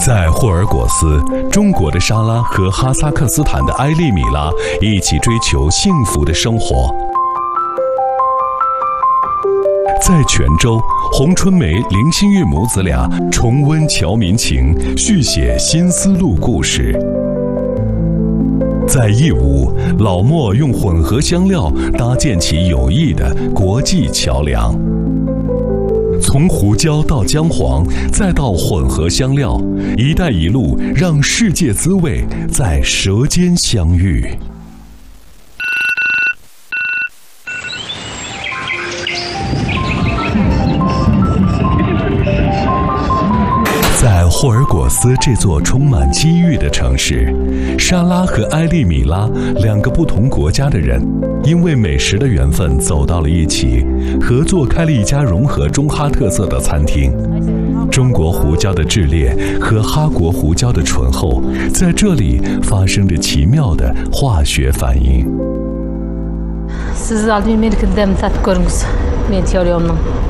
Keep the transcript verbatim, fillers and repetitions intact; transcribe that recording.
在霍尔果斯，中国的莎拉和哈萨克斯坦的埃利米拉一起追求幸福的生活。在泉州，洪春梅、林心玉母子俩重温侨民情，续写新丝路故事。在义乌，老莫用混合香料搭建起有益的国际桥梁。从胡椒到姜黄，再到混合香料，一带一路让世界滋味在舌尖相遇。在霍尔果斯这座充满机遇的城市，莎拉和埃利米拉两个不同国家的人，因为美食的缘分走到了一起，合作开了一家融合中哈特色的餐厅。中国胡椒的炽烈和哈国胡椒的醇厚，在这里发生着奇妙的化学反应。 Siz aldın meni kıdem tat görüngüz. Men teoriyamdan.